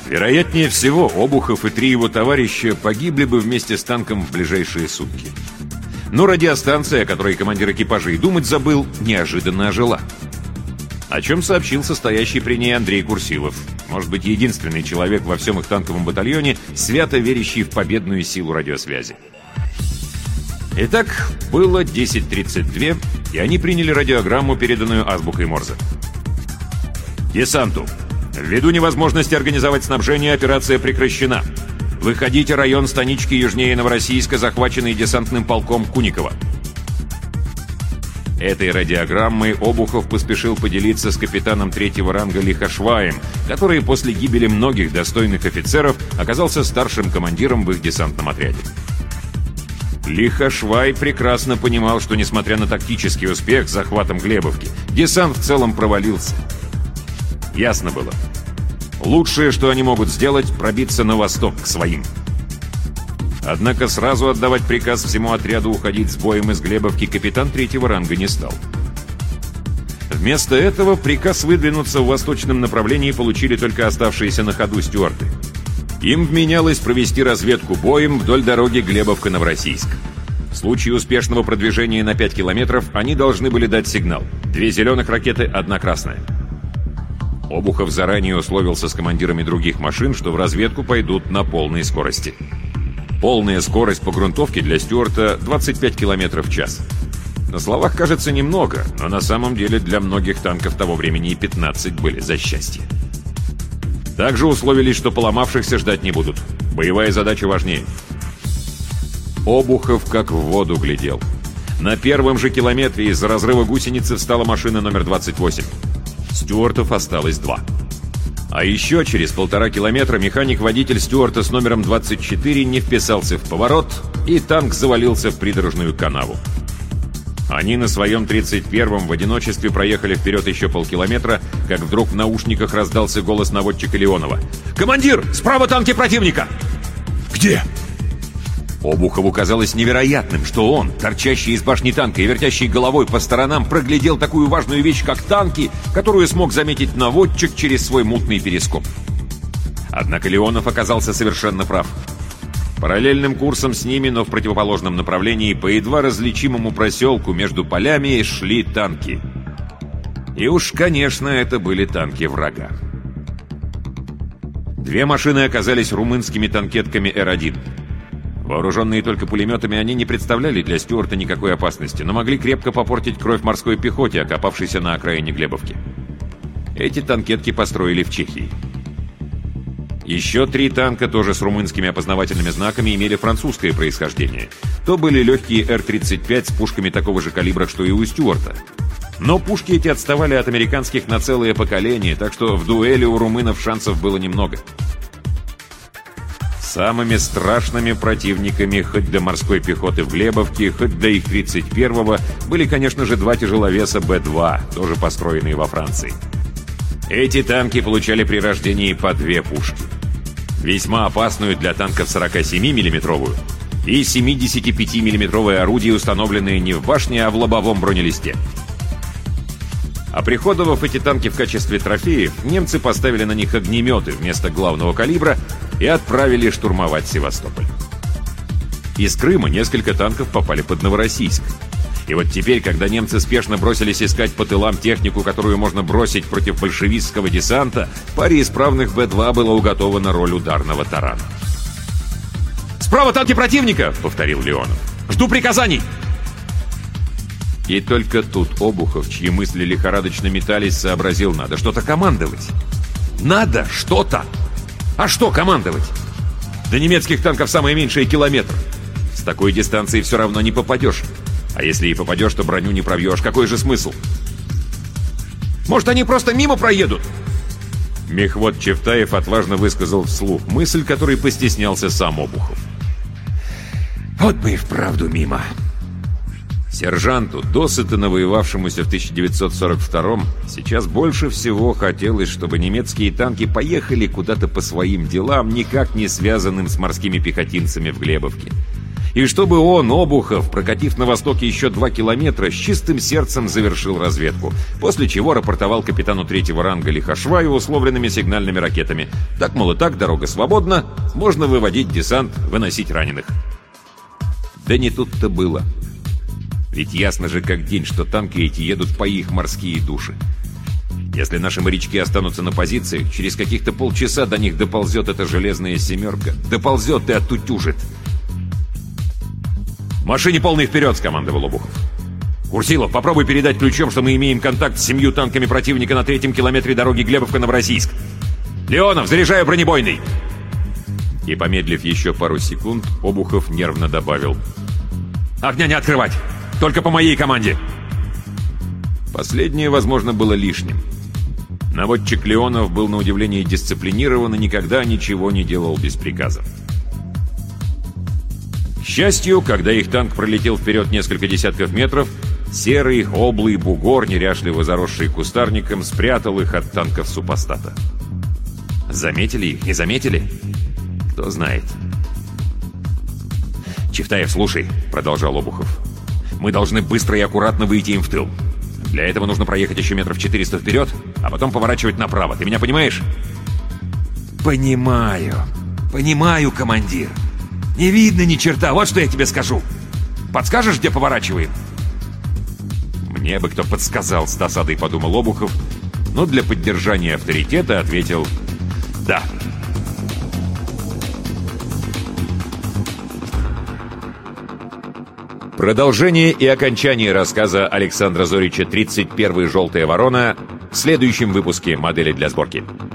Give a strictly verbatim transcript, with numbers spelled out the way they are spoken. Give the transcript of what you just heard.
Вероятнее всего, Обухов и три его товарища погибли бы вместе с танком в ближайшие сутки. Но радиостанция, о которой командир экипажа и думать забыл, неожиданно ожила. О чем сообщил состоящий при ней Андрей Курсилов. Может быть, единственный человек во всем их танковом батальоне, свято верящий в победную силу радиосвязи. Итак, было десять тридцать два, и они приняли радиограмму, переданную азбукой Морзе. «Десанту. Ввиду невозможности организовать снабжение, операция прекращена. Выходите, район станички южнее Новороссийска, захваченный десантным полком Куникова». Этой радиограммой Обухов поспешил поделиться с капитаном третьего ранга Лихошваем, который после гибели многих достойных офицеров оказался старшим командиром в их десантном отряде. Лихошвай прекрасно понимал, что, несмотря на тактический успех с захватом Глебовки, десант в целом провалился. Ясно было. Лучшее, что они могут сделать, пробиться на восток, к своим. Однако сразу отдавать приказ всему отряду уходить с боем из Глебовки капитан третьего ранга не стал. Вместо этого приказ выдвинуться в восточном направлении получили только оставшиеся на ходу стюарты. Им вменялось провести разведку боем вдоль дороги Глебовка-Новороссийск. В случае успешного продвижения на пять километров они должны были дать сигнал. Две зеленых ракеты, одна красная. Обухов заранее условился с командирами других машин, что в разведку пойдут на полной скорости. Полная скорость по грунтовке для стюарта двадцать пять километров в час. На словах кажется немного, но на самом деле для многих танков того времени и пятнадцать были за счастье. Также условились, что поломавшихся ждать не будут. Боевая задача важнее. Обухов как в воду глядел. На первом же километре из-за разрыва гусеницы встала машина номер двадцать восемь. Стюартов осталось два. А еще через полтора километра механик-водитель стюарта с номером двадцать четыре не вписался в поворот, и танк завалился в придорожную канаву. Они на своем тридцать первом в одиночестве проехали вперед еще полкилометра, как вдруг в наушниках раздался голос наводчика Леонова. «Командир! Справа танки противника!» «Где?» Обухову казалось невероятным, что он, торчащий из башни танка и вертящий головой по сторонам, проглядел такую важную вещь, как танки, которую смог заметить наводчик через свой мутный перископ. Однако Леонов оказался совершенно прав. Параллельным курсом с ними, но в противоположном направлении, по едва различимому проселку между полями шли танки. И уж, конечно, это были танки врага. Две машины оказались румынскими танкетками Эр один. Вооруженные только пулеметами, они не представляли для стюарта никакой опасности, но могли крепко попортить кровь морской пехоте, окопавшейся на окраине Глебовки. Эти танкетки построили в Чехии. Еще три танка, тоже с румынскими опознавательными знаками, имели французское происхождение. То были легкие Эр тридцать пять с пушками такого же калибра, что и у стюарта. Но пушки эти отставали от американских на целое поколение, так что в дуэли у румынов шансов было немного. Самыми страшными противниками хоть до морской пехоты в Глебовке, хоть до их тридцать первого были, конечно же, два тяжеловеса Бэ два, тоже построенные во Франции. Эти танки получали при рождении по две пушки. Весьма опасную для танков сорокасемимиллиметровую и семидесятипятимиллиметровое орудие, установленное не в башне, а в лобовом бронелисте. Оприходовав эти танки в качестве трофеев, немцы поставили на них огнеметы вместо главного калибра и отправили штурмовать Севастополь. Из Крыма несколько танков попали под Новороссийск. И вот теперь, когда немцы спешно бросились искать по тылам технику, которую можно бросить против большевистского десанта, паре исправных Бэ два была уготована роль ударного тарана. «Справа танки противника!» — повторил Леонов. «Жду приказаний!» И только тут Обухов, чьи мысли лихорадочно метались, сообразил: надо что-то командовать. Надо что-то! А что командовать? До немецких танков самое меньшее километр. С такой дистанции все равно не попадешь. А если и попадешь, то броню не пробьешь. Какой же смысл? Может, они просто мимо проедут? Мехвод Чевтаев отважно высказал вслух мысль, которой постеснялся сам Обухов. Вот бы и вправду мимо. Сержанту, досыта навоевавшемуся в тысяча девятьсот сорок втором, сейчас больше всего хотелось, чтобы немецкие танки поехали куда-то по своим делам, никак не связанным с морскими пехотинцами в Глебовке. И чтобы он, Обухов, прокатив на востоке еще два километра, с чистым сердцем завершил разведку, после чего рапортовал капитану третьего ранга Лихошваю условленными сигнальными ракетами. Так, мол, и так, дорога свободна, можно выводить десант, выносить раненых. Да не тут-то было. Ведь ясно же как день, что танки эти едут по их морские души. Если наши морячки останутся на позициях, через каких-то полчаса до них доползет эта железная семерка. Доползет и оттутюжит. «Машине полный вперед!» — скомандовал Обухов. «Курсилов, попробуй передать ключом, что мы имеем контакт с семью танками противника на третьем километре дороги Глебовка-Новороссийск. Леонов, заряжаю бронебойный!» И, помедлив еще пару секунд, Обухов нервно добавил: «Огня не открывать! Только по моей команде!» Последнее, возможно, было лишним. Наводчик Леонов был на удивление дисциплинирован и никогда ничего не делал без приказа. К счастью, когда их танк пролетел вперед несколько десятков метров, серый, облый бугор, неряшливо заросший кустарником, спрятал их от танков супостата. Заметили их, не заметили? Кто знает. «Чифтаев, слушай», — продолжал Обухов, — «мы должны быстро и аккуратно выйти им в тыл. Для этого нужно проехать еще метров четыреста вперед, а потом поворачивать направо. Ты меня понимаешь?» «Понимаю. Понимаю, командир. Не видно ни черта, вот что я тебе скажу. Подскажешь, где поворачиваем?» «Мне бы кто подсказал», — с досадой подумал Обухов, но для поддержания авторитета ответил: «Да». Продолжение и окончание рассказа Александра Зорича «тридцать первая желтая ворона» в следующем выпуске «Модели для сборки».